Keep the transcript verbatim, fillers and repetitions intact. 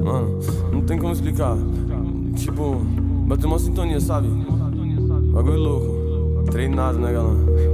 Mano, não tem como explicar. Tipo, bateu uma sintonia, sabe? Bagulho louco. Treinado, né, galera?